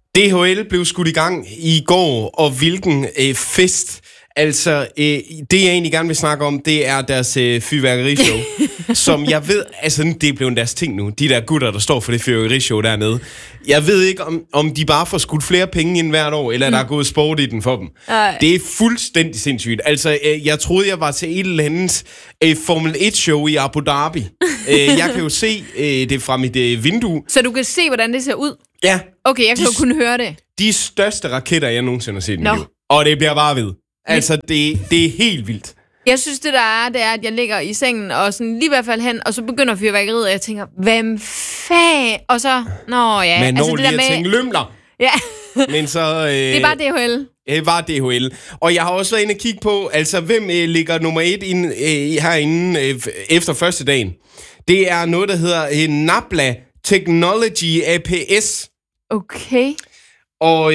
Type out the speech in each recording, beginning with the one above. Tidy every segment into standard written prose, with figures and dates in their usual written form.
DHL blev skudt i gang i går, og hvilken fest. Altså, det jeg egentlig gerne vil snakke om, det er deres fyrværkerishow, som jeg ved, altså det er blevet deres ting nu, de der gutter, der står for det fyrværkerishow dernede. Jeg ved ikke, om de bare får skudt flere penge ind hvert år, eller der er gået sport i den for dem. Det er fuldstændig sindssygt. Altså, jeg troede, jeg var til et eller andet Formel 1-show i Abu Dhabi. Jeg kan jo se det fra mit vindue. Så du kan se, hvordan det ser ud? Ja. Okay, jeg kan jo kun høre det. De største raketter, jeg nogensinde har set i mit liv. Og det bliver bare ved. Altså, det er helt vildt. Jeg synes, det er, at jeg ligger i sengen, og sådan lige ved at falde hen, og så begynder fyrværkeriet, og jeg tænker, hvem fanden? Og så, ja. Man når lige at tænke lømler. Ja. Men så... det er bare DHL. Det var DHL. Og jeg har også været inde og kigge på, altså, hvem ligger nummer 1 herinde efter første dagen. Det er noget, der hedder Nabla Technology APS. Okay. Og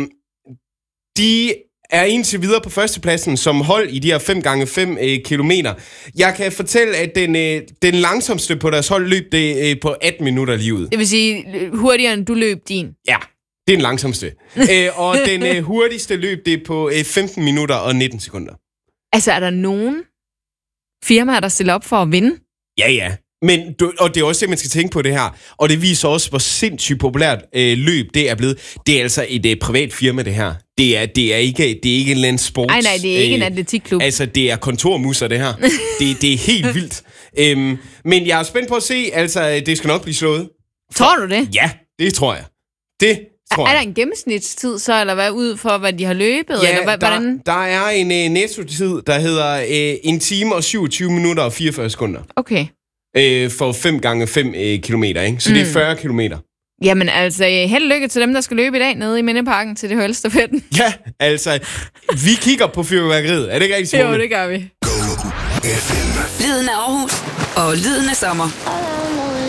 de er indtil videre på førstepladsen som hold i de her 5x5 kilometer. Jeg kan fortælle, at den langsomste på deres hold løb det på 18 minutter lige ud. Det vil sige, hurtigere end du løb din? Ja, det er den langsomste. Og den hurtigste løb det på 15 minutter og 19 sekunder. Altså, er der nogen firmaer, der stiller op for at vinde? Ja. Men, og det er også det, man skal tænke på det her. Og det viser også, hvor sindssygt populært løb det er blevet. Det er altså et privat firma, det her. Det er ikke en eller anden sports... Nej, det er ikke en atletikklub. Altså, det er kontormusser, det her. det er helt vildt. Men jeg er spændt på at se, altså, det skal nok blive slået. Tror du det? Ja, det tror jeg. Er der en gennemsnitstid så, eller hvad, ud for, hvad de har løbet? Ja, eller hvordan? Der er en nettotid, der hedder 1 time og 27 minutter og 44 sekunder. Okay. For 5x5 kilometer, ikke? Så det er 40 kilometer. Jamen altså, held lykke til dem, der skal løbe i dag nede i Mindeparken til det DHL-stafetten. Ja, altså, vi kigger på fyrværkeriet. Er det ikke rigtig Jo, det gør vi. Lyden af Aarhus og lyden af sommer.